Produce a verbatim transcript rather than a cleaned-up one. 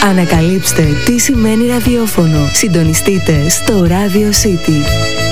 Ανακαλύψτε τι σημαίνει ραδιόφωνο. Συντονιστείτε στο Radio City.